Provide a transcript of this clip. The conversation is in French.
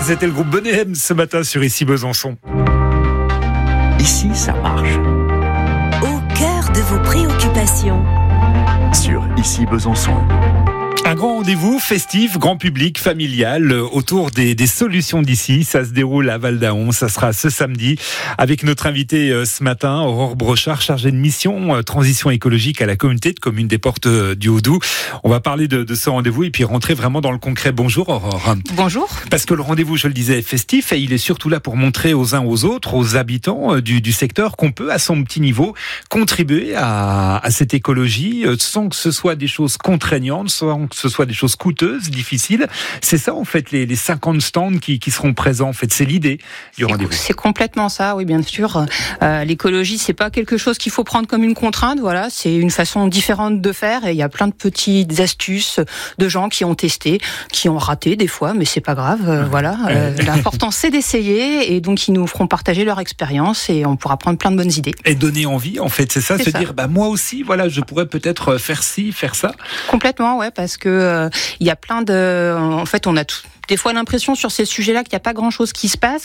C'était le groupe Bonnet M ce matin sur Ici Besançon. Ici, ça marche. Au cœur de vos préoccupations. Sur Ici Besançon. Un grand rendez-vous festif, grand public, familial, autour des solutions d'ici. Ça se déroule à Val-d'Aon. Ça sera ce samedi avec notre invitée ce matin, Aurore Brochard, chargée de mission transition écologique à la communauté de communes des Portes du Haut-Doubs. On va parler de ce rendez-vous et puis rentrer vraiment dans le concret. Bonjour Aurore. Bonjour. Parce que le rendez-vous, je le disais, est festif et il est surtout là pour montrer aux uns aux autres, aux habitants du secteur, qu'on peut à son petit niveau contribuer à cette écologie sans que ce soit des choses contraignantes, sans que ce soit des choses coûteuses, difficiles. C'est ça, en fait, les 50 stands qui seront présents. En fait, c'est l'idée du rendez-vous. C'est complètement ça, oui, bien sûr. L'écologie, c'est pas quelque chose qu'il faut prendre comme une contrainte. Voilà, c'est une façon différente de faire. Et il y a plein de petites astuces de gens qui ont testé, qui ont raté des fois, mais c'est pas grave. Voilà, l'important c'est d'essayer. Et donc, ils nous feront partager leur expérience et on pourra prendre plein de bonnes idées. Et donner envie, en fait, c'est ça, C'est se ça. dire, moi aussi, voilà, je pourrais peut-être faire ci, faire ça. Complètement, ouais, parce que il y a plein de. En fait, on a des fois l'impression sur ces sujets-là qu'il n'y a pas grand-chose qui se passe.